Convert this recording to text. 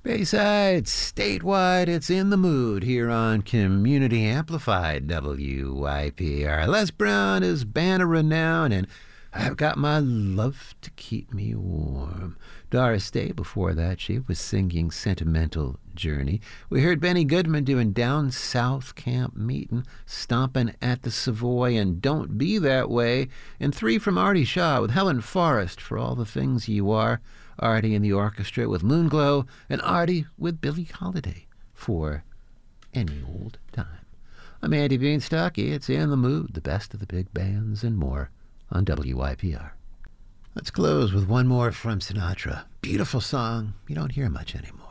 Bayside, statewide, it's in the mood here on Community Amplified WYPR. Les Brown is band of renown, and I've got my love to keep me warm. Doris Day, before that, she was singing Sentimental Journey. We heard Benny Goodman doing Down South Camp Meetin', Stompin' at the Savoy, and Don't Be That Way. And three from Artie Shaw with Helen Forrest, For All the Things You Are. Artie in the orchestra with Moonglow, and Artie with Billie Holiday for Any Old Time. I'm Andy Beanstalk. It's in the mood, the best of the big bands and more on WYPR. Let's close with one more from Sinatra. Beautiful song you don't hear much anymore.